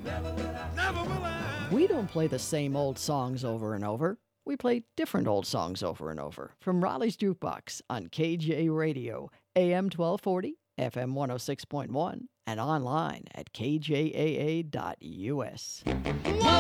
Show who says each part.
Speaker 1: Never will I.
Speaker 2: We don't play the same old songs over and over. We play different old songs over and over from Raleigh's Jukebox on KJ Radio, AM 1240, FM 106.1, and online at kjaa.us.